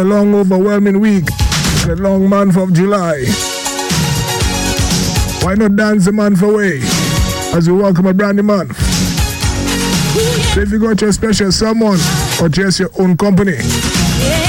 a long overwhelming week. It's a long month of July. Why not dance the month away as we welcome a brand new month? So if you got your special someone or just your own company,